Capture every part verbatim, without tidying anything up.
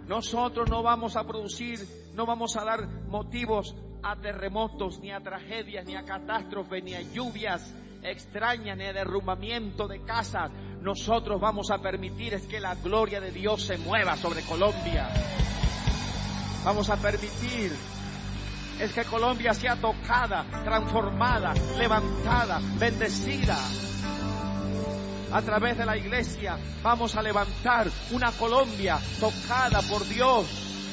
Nosotros no vamos a producir, no vamos a dar motivos a terremotos, ni a tragedias, ni a catástrofes, ni a lluvias extrañas, ni a derrumbamiento de casas. Nosotros vamos a permitir es que la gloria de Dios se mueva sobre Colombia. Vamos a permitir es que Colombia sea tocada, transformada, levantada, bendecida. A través de la iglesia vamos a levantar una Colombia tocada por Dios.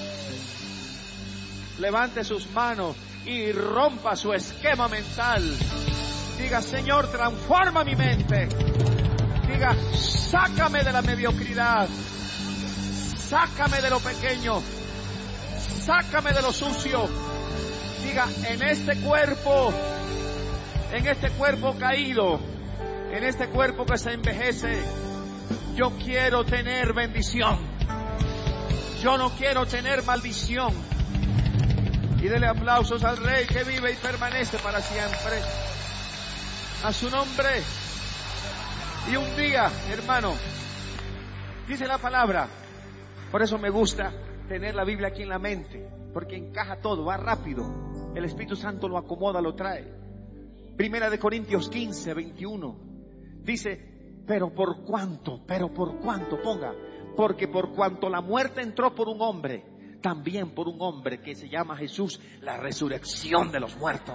Levante sus manos y rompa su esquema mental. Diga: Señor, transforma mi mente. Diga: sácame de la mediocridad. Sácame de lo pequeño. Sácame de lo sucio. Diga: en este cuerpo, en este cuerpo caído, en este cuerpo que se envejece, yo quiero tener bendición. Yo no quiero tener maldición. Y dele aplausos al Rey que vive y permanece para siempre. A su nombre. Y un día, hermano, dice la palabra, por eso me gusta tener la Biblia aquí en la mente, porque encaja todo, va rápido. El Espíritu Santo lo acomoda, lo trae. Primera de Corintios quince, veintiuno. Dice: pero por cuanto, pero por cuanto, ponga, porque por cuanto la muerte entró por un hombre, también por un hombre que se llama Jesús, la resurrección de los muertos.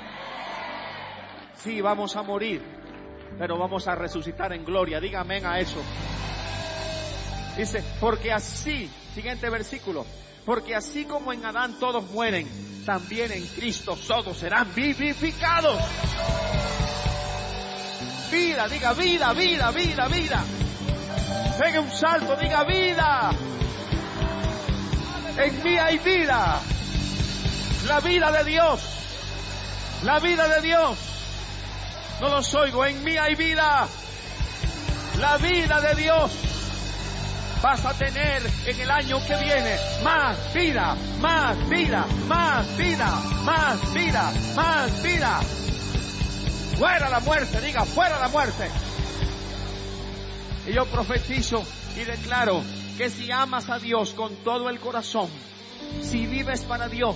Sí, vamos a morir, pero vamos a resucitar en gloria. Diga amén a eso. Dice: porque así, siguiente versículo, porque así como en Adán todos mueren, también en Cristo todos serán vivificados. Vida, diga vida, vida, vida, vida. Pegue un salto, diga vida. En mí hay vida. La vida de Dios. La vida de Dios. No los oigo. En mí hay vida. La vida de Dios. Vas a tener en el año que viene más vida, más vida, más vida, más vida, más vida. Fuera la muerte, diga fuera la muerte. Y yo profetizo y declaro que si amas a Dios con todo el corazón, si vives para Dios,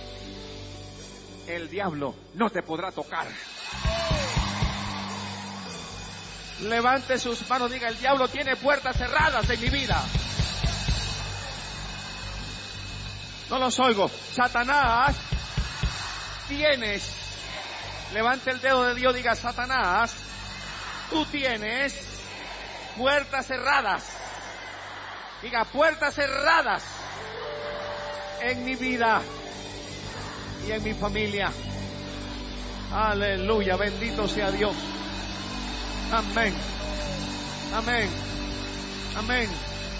el diablo no te podrá tocar. Levante sus manos, diga: el diablo tiene puertas cerradas en mi vida. No los oigo. Satanás, tienes, levante el dedo de Dios, diga: Satanás, tú tienes puertas cerradas. Diga: puertas cerradas en mi vida y en mi familia. Aleluya, bendito sea Dios. Amén. Amén. Amén.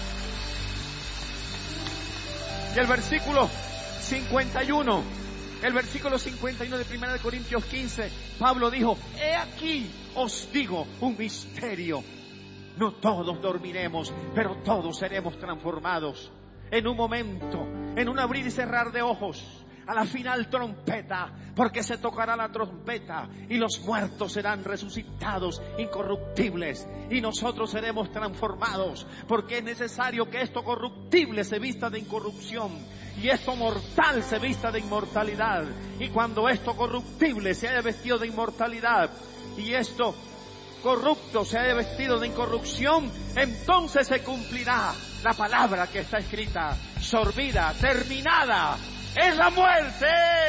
Y el versículo cincuenta y uno, el versículo cincuenta y uno de Primera de Corintios quince, Pablo dijo: he aquí os digo un misterio. No todos dormiremos, pero todos seremos transformados. En un momento, en un abrir y cerrar de ojos, a la final trompeta, porque se tocará la trompeta y los muertos serán resucitados incorruptibles y nosotros seremos transformados, porque es necesario que esto corruptible se vista de incorrupción y esto mortal se vista de inmortalidad. Y cuando esto corruptible se haya vestido de inmortalidad y esto corrupto se haya vestido de incorrupción, entonces se cumplirá la palabra que está escrita: sorbida, terminada es la muerte.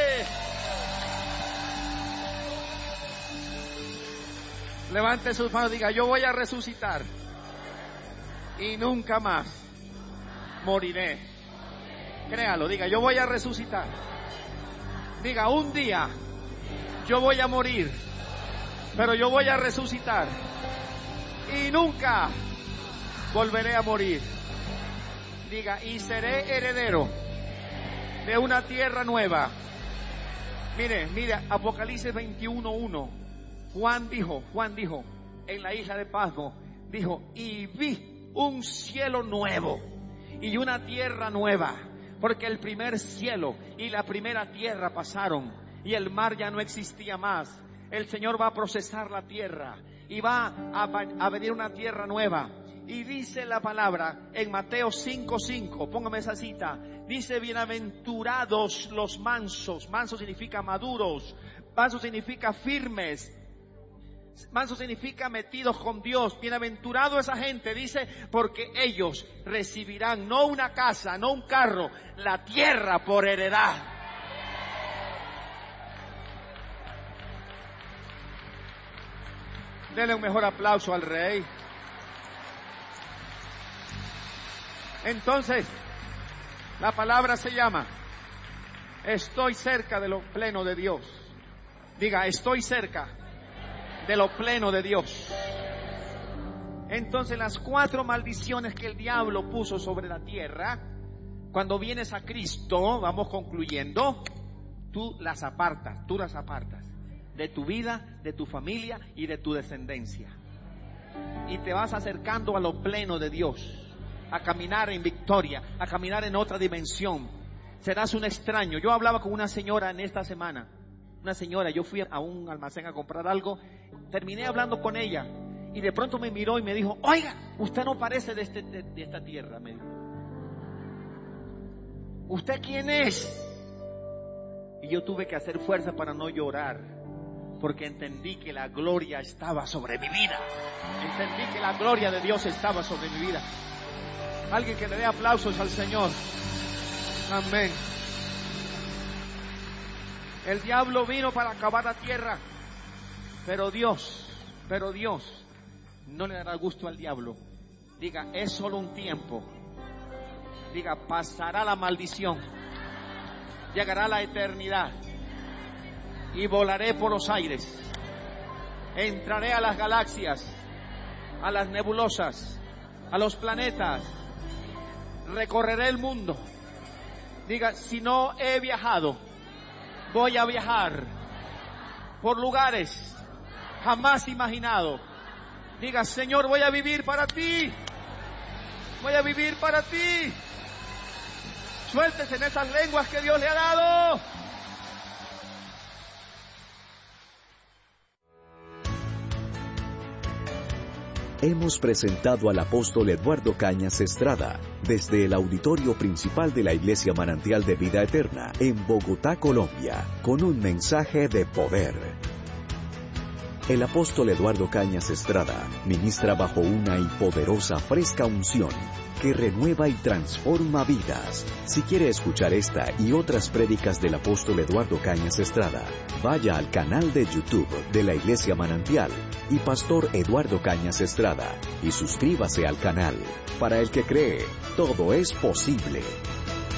Levante sus manos, diga: yo voy a resucitar y nunca más moriré. Créalo, diga: yo voy a resucitar. Diga: un día yo voy a morir, pero yo voy a resucitar y nunca volveré a morir. Diga: y seré heredero de una tierra nueva. Mire, mire, Apocalipsis veintiuno uno. Juan dijo, Juan dijo, en la isla de Pasmo, dijo: y vi un cielo nuevo y una tierra nueva, porque el primer cielo y la primera tierra pasaron y el mar ya no existía más. El Señor va a procesar la tierra y va a, a venir una tierra nueva. Y dice la palabra en Mateo cinco cinco, póngame esa cita, dice: bienaventurados los mansos. Manso significa maduros, manso significa firmes, manso significa metidos con Dios. Bienaventurado esa gente, dice, porque ellos recibirán no una casa, no un carro, la tierra por heredad. Denle un mejor aplauso al Rey. Entonces, la palabra se llama: estoy cerca de lo pleno de Dios. Diga: estoy cerca de lo pleno de Dios. Entonces, las cuatro maldiciones que el diablo puso sobre la tierra, cuando vienes a Cristo, vamos concluyendo, tú las apartas, tú las apartas de tu vida, de tu familia y de tu descendencia. Y te vas acercando a lo pleno de Dios, a caminar en victoria, a caminar en otra dimensión. Serás un extraño. Yo hablaba con una señora en esta semana, una señora, yo fui a un almacén a comprar algo, terminé hablando con ella y de pronto me miró y me dijo: oiga, usted no parece de, este, de, de esta tierra, me dijo. ¿Usted quién es? Y yo tuve que hacer fuerza para no llorar, porque entendí que la gloria estaba sobre mi vida. Entendí que la gloria de Dios estaba sobre mi vida. Alguien que le dé aplausos al Señor. Amén. El diablo vino para acabar la tierra, pero Dios, pero Dios no le dará gusto al diablo. Diga: es solo un tiempo. Diga: pasará la maldición, llegará la eternidad y volaré por los aires. Entraré a las galaxias, a las nebulosas, a los planetas. Recorreré el mundo. Diga: si no he viajado, voy a viajar por lugares jamás imaginado. Diga: Señor, voy a vivir para ti. Voy a vivir para ti. Suéltese en esas lenguas que Dios le ha dado. Hemos presentado al apóstol Eduardo Cañas Estrada desde el auditorio principal de la Iglesia Manantial de Vida Eterna en Bogotá, Colombia, con un mensaje de poder. El apóstol Eduardo Cañas Estrada ministra bajo una y poderosa fresca unción que renueva y transforma vidas. Si quiere escuchar esta y otras prédicas del apóstol Eduardo Cañas Estrada, vaya al canal de YouTube de la Iglesia Manantial y Pastor Eduardo Cañas Estrada y suscríbase al canal. Para el que cree, todo es posible.